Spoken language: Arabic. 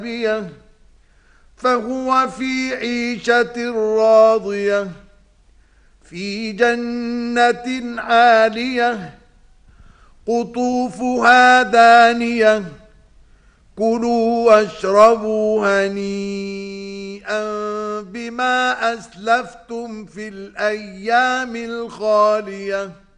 فهو في عيشة راضية في جنة عالية قطوفها دانية كلوا واشربوا هنيئا بما أسلفتم في الأيام الخالية